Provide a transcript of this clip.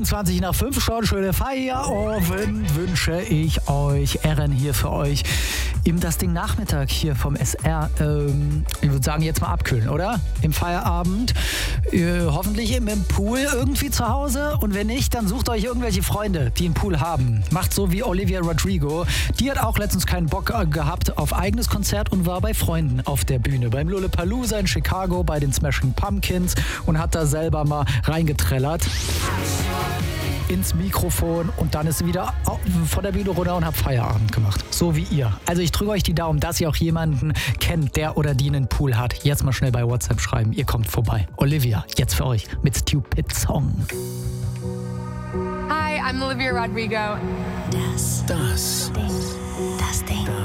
25 nach 5 schon. Schöne Feierabend wünsche ich euch. Ehren hier für euch im Das Ding Nachmittag hier vom SR. Ich würde sagen, jetzt mal abkühlen, oder? Im Feierabend. Hoffentlich im Pool irgendwie zu Hause. Und wenn nicht, dann sucht euch irgendwelche Freunde, die einen Pool haben. Macht so wie Olivia Rodrigo. Die hat auch letztens keinen Bock gehabt auf eigenes Konzert und war bei Freunden auf der Bühne. Beim Lollapalooza in Chicago, bei den Smashing Pumpkins und hat da selber mal reingetrellert ins Mikrofon und dann ist sie wieder von der Bühne runter und hat Feierabend gemacht. So wie ihr. Also ich drücke euch die Daumen, dass ihr auch jemanden kennt, der oder die einen Pool hat. Jetzt mal schnell bei WhatsApp schreiben. Ihr kommt vorbei. Olivia, jetzt für euch mit Stupid Song. Hi, I'm Olivia Rodrigo. Das Ding.